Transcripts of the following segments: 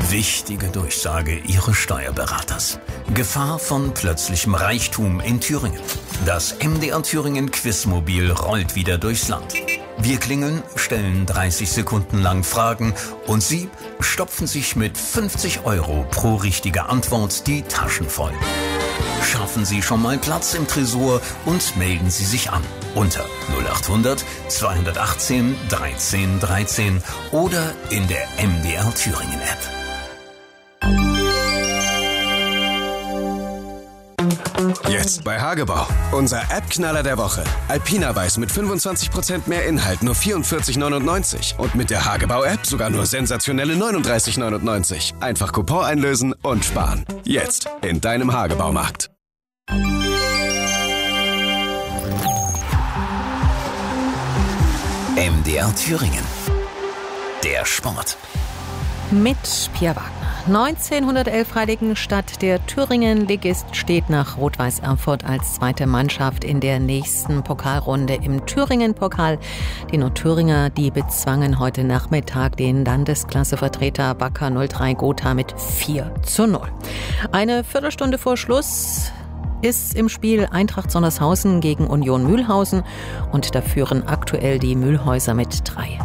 Wichtige Durchsage Ihres Steuerberaters. Gefahr von plötzlichem Reichtum in Thüringen. Das MDR Thüringen Quizmobil rollt wieder durchs Land. Wir klingeln, stellen 30 Sekunden lang Fragen und Sie stopfen sich mit 50 € pro richtige Antwort die Taschen voll. Schaffen Sie schon mal Platz im Tresor und melden Sie sich an unter 0800 218 13 13 oder in der MDR Thüringen App. Jetzt bei Hagebau. Unser App-Knaller der Woche. Alpina Weiß mit 25% mehr Inhalt, nur 44,99. Und mit der Hagebau-App sogar nur sensationelle 39,99. Einfach Coupon einlösen und sparen. Jetzt in deinem Hagebaumarkt. MDR Thüringen. Der Sport. Mit Pia Wagner. 1911 Heiligenstadt. Der Thüringen-Ligist steht nach Rot-Weiß Erfurt als zweite Mannschaft in der nächsten Pokalrunde im Thüringen-Pokal. Die Nordthüringer, die bezwangen heute Nachmittag den Landesklassevertreter Wacker 03 Gotha mit 4:0. Eine Viertelstunde vor Schluss ist im Spiel Eintracht Sondershausen gegen Union Mülhausen und da führen aktuell die Mülhäuser mit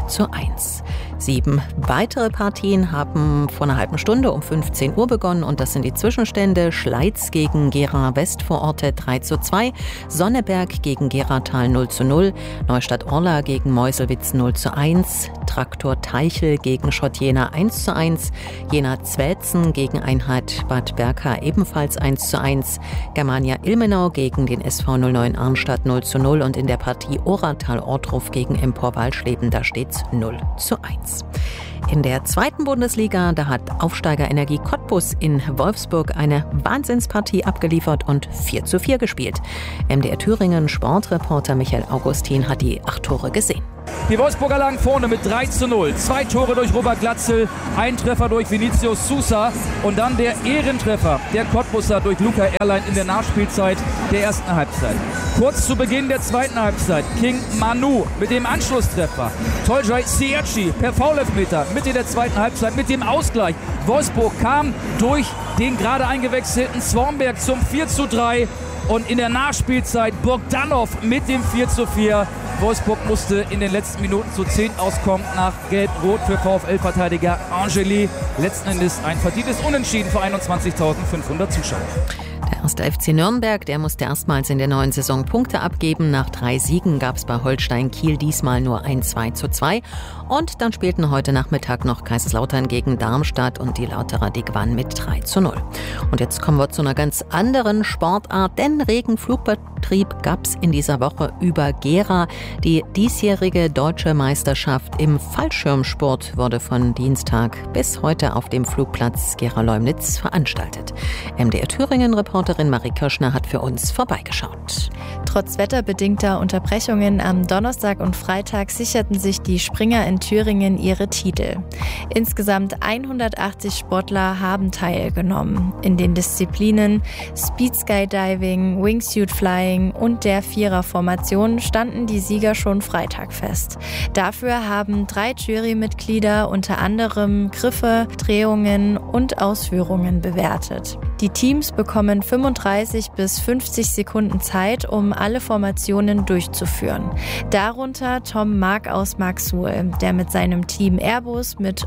3:1. 7 weitere Partien haben vor einer halben Stunde um 15 Uhr begonnen und das sind die Zwischenstände: Schleiz gegen Gera Westvororte 3:2, Sonneberg gegen Geratal 0:0, Neustadt-Orla gegen Meuselwitz 0:1, Traktor Teichel gegen Schott Jena 1:1, Jena-Zwelzen gegen Einheit Bad Berka ebenfalls 1:1, Germania Ilmenau gegen den SV 09 Arnstadt 0:0 und in der Partie Oratal-Ortruf gegen Empor Walschleben, da steht's 0:1. In der zweiten Bundesliga, da hat Aufsteiger Energie Cottbus in Wolfsburg eine Wahnsinnspartie abgeliefert und 4:4 gespielt. MDR Thüringen Sportreporter Michael Augustin hat die 8 Tore gesehen. Die Wolfsburger lagen vorne mit 3:0. 2 Tore durch Robert Glatzel, ein Treffer durch Vinicius Sousa und dann der Ehrentreffer der Cottbusser durch Luca Erlein in der Nachspielzeit der ersten Halbzeit. Kurz zu Beginn der zweiten Halbzeit King Manu mit dem Anschlusstreffer. Toljay Siachi per Foulelfmeter Mitte der zweiten Halbzeit mit dem Ausgleich. Wolfsburg kam durch den gerade eingewechselten Swanberg zum 4:3 und in der Nachspielzeit Bogdanov mit dem 4:4. Wolfsburg musste in den letzten Minuten zu 10 auskommen nach Gelb-Rot für VfL-Verteidiger Angeli. Letzten Endes ein verdientes Unentschieden für 21.500 Zuschauer. Der erste FC Nürnberg, der musste erstmals in der neuen Saison Punkte abgeben. Nach 3 Siegen gab es bei Holstein Kiel diesmal nur ein 2:2. Und dann spielten heute Nachmittag noch Kaiserslautern gegen Darmstadt und die Lauterer, die gewannen mit 3:0. Und jetzt kommen wir zu einer ganz anderen Sportart, denn regen Flugbetrieb gab es in dieser Woche über Gera. Die diesjährige deutsche Meisterschaft im Fallschirmsport wurde von Dienstag bis heute auf dem Flugplatz Gera-Leumnitz veranstaltet. MDR Thüringen-Reporterin Marie Kirschner hat für uns vorbeigeschaut. Trotz wetterbedingter Unterbrechungen am Donnerstag und Freitag sicherten sich die Springer in Thüringen ihre Titel. Insgesamt 180 Sportler haben teilgenommen. In den Disziplinen Speed Skydiving, Wingsuit Flying und der Viererformation standen die Sieger schon Freitag fest. Dafür haben 3 Jurymitglieder unter anderem Griffe, Drehungen und Ausführungen bewertet. Die Teams bekommen 35 bis 50 Sekunden Zeit, um alle Formationen durchzuführen. Darunter Tom Mark aus Marksuhl, der mit seinem Team Airbus mit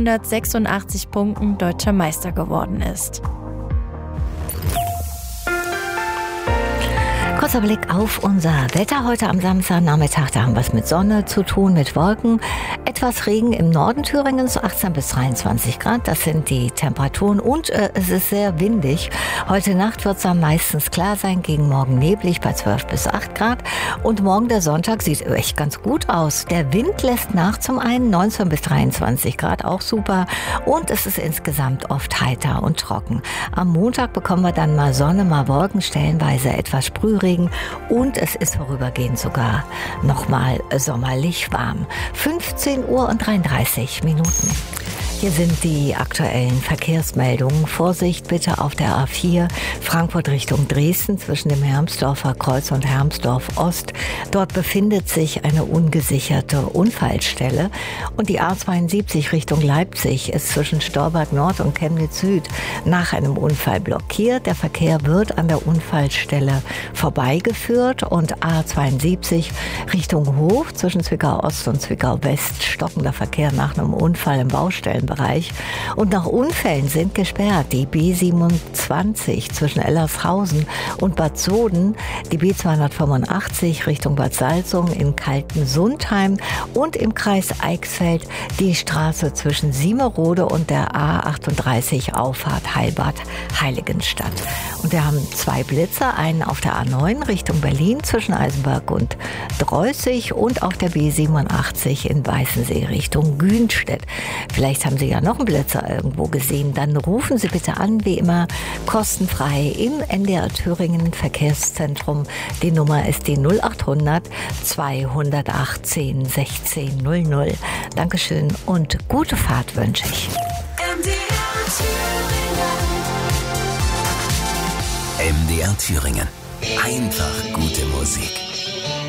186 Punkten deutscher Meister geworden ist. Kurzer Blick auf unser Wetter heute am Samstagnachmittag. Da haben wir es mit Sonne zu tun, mit Wolken. Etwas Regen im Norden Thüringens, so 18 bis 23 Grad. Das sind die Temperaturen und es ist sehr windig. Heute Nacht wird es dann meistens klar sein, gegen morgen neblig bei 12 bis 8 Grad. Und morgen der Sonntag sieht echt ganz gut aus. Der Wind lässt nach, zum einen 19 bis 23 Grad, auch super. Und es ist insgesamt oft heiter und trocken. Am Montag bekommen wir dann mal Sonne, mal Wolken, stellenweise etwas Sprühregen. Und es ist vorübergehend sogar nochmal sommerlich warm. 15 Uhr und 33 Minuten. Hier sind die aktuellen Verkehrsmeldungen. Vorsicht bitte auf der A4 Frankfurt Richtung Dresden zwischen dem Hermsdorfer Kreuz und Hermsdorf Ost. Dort befindet sich eine ungesicherte Unfallstelle. Und die A72 Richtung Leipzig ist zwischen Storbad Nord und Chemnitz Süd nach einem Unfall blockiert. Der Verkehr wird an der Unfallstelle vorbeigeführt. Und A72 Richtung Hof zwischen Zwickau Ost und Zwickau West stockender Verkehr nach einem Unfall im Baustellenbereich. Und nach Unfällen sind gesperrt die B27 zwischen Ellershausen und Bad Soden, die B285 Richtung Bad Salzung in Kaltensundheim und im Kreis Eichsfeld die Straße zwischen Siemerode und der A38 Auffahrt Heilbad-Heiligenstadt. Und wir haben 2 Blitzer, einen auf der A9 Richtung Berlin zwischen Eisenberg und Dreußig und auf der B87 in Weißensee Richtung Günstedt. Vielleicht haben Sie ja noch einen Blitzer irgendwo gesehen. Dann rufen Sie bitte an, wie immer, kostenfrei im NDR Thüringen Verkehrszentrum. Die Nummer ist die 0800 218 1600. Dankeschön und gute Fahrt wünsche ich. MDR Thüringen. Einfach gute Musik.